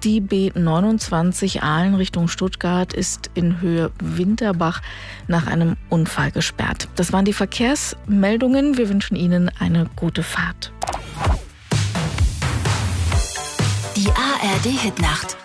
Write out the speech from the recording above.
Die B29 Aalen Richtung Stuttgart ist in Höhe Winterbach nach einem Unfall gesperrt. Das waren die Verkehrsmeldungen. Wir wünschen Ihnen eine gute Fahrt. Die ARD Hitnacht.